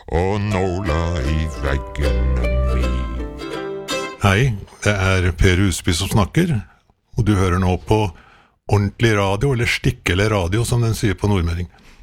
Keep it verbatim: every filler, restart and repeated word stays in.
og nåla i veggene mi. Hei, det er Per Husby som snakker, og du hører nå på ordentlig radio, eller stikkelig radio som den sier på nordmelding.